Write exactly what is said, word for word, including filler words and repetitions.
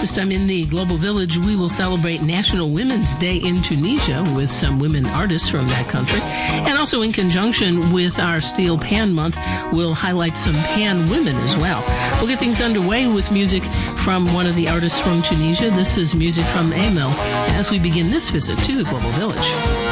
This time in the Global Village, we will celebrate National Women's Day in Tunisia with some women artists from that country. And also in conjunction with our Steel Pan Month, we'll highlight some pan women as well. We'll get things underway with music from one of the artists from Tunisia. This is music from Amel as we begin this visit to the Global Village.